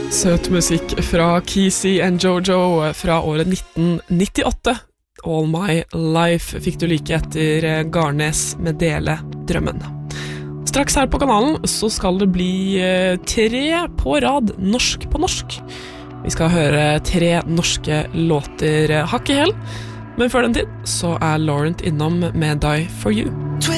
Søt musikk fra Kesey and Jojo fra året 1998. All My Life fikk du like etter Garnes med Dele drømmen. Straks her på kanalen så skal det bli 3 på rad norsk på norsk. Vi skal høre 3 norske låter hakk i hæl, men før den tid så Laurent innom med Die For You.